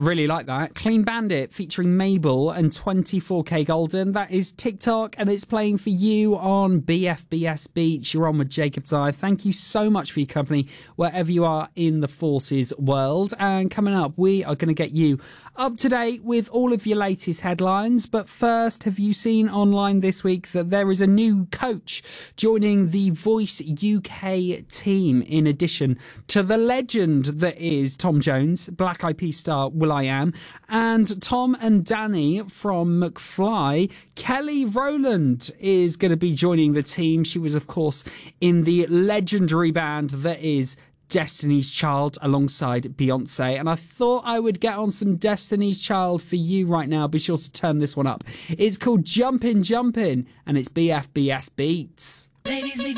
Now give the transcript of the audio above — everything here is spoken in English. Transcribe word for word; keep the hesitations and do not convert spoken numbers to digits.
Really like that. Clean Bandit featuring Mabel and twenty-four K Golden. That is TikTok, and it's playing for you on B F B S Beach. You're on with Jacob Dyer. Thank you so much for your company wherever you are in the forces world. And coming up, we are going to get you up to date with all of your latest headlines. But first, have you seen online this week that there is a new coach joining the Voice U K team, in addition to the legend that is Tom Jones, Black Eyed Peas star will.i.am, and Tom and Danny from McFly. Kelly Rowland is going to be joining the team. She was, of course, in the legendary band that is Destiny's Child alongside Beyonce. And I thought I would get on some Destiny's Child for you right now. Be sure to turn this one up. It's called Jumpin' Jumpin', and it's B F B S Beats. Ladies,